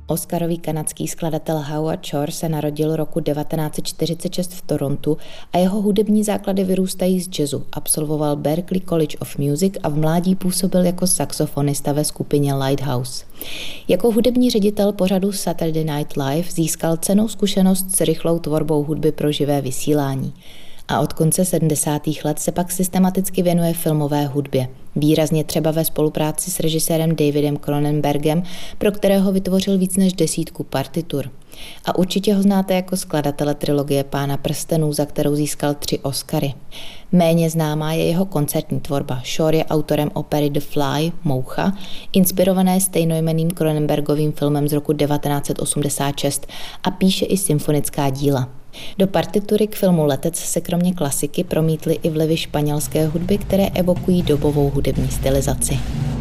Oscarový kanadský skladatel Howard Shore se narodil roku 1946 v Torontu a jeho hudební základy vyrůstají z jazzu. Absolvoval Berklee College of Music a v mládí působil jako saxofonista ve skupině Lighthouse. Jako hudební ředitel pořadu Saturday Night Live získal cennou zkušenost s rychlou tvorbou hudby pro živé vysílání. A od konce 70. let se pak systematicky věnuje filmové hudbě. Výrazně třeba ve spolupráci s režisérem Davidem Cronenbergem, pro kterého vytvořil víc než 10 partitur. A určitě ho znáte jako skladatele trilogie Pána prstenů, za kterou získal 3 Oscary. Méně známá je jeho koncertní tvorba. Shore je autorem opery The Fly, Moucha, inspirované stejnojmenným Cronenbergovým filmem z roku 1986 a píše i symfonická díla. Do partitury k filmu Letec se kromě klasiky promítly i vlivy španělské hudby, které evokují dobovou hudební stylizaci.